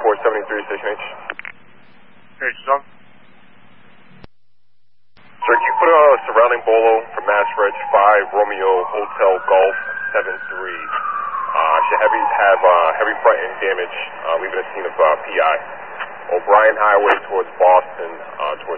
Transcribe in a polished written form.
473, Station H. Hey, John. Sir, can you put a surrounding bolo for Mass Reg 5 Romeo Hotel Golf 73? Should have heavy front end damage, leaving a scene of PI. O'Brien Highway towards Boston, towards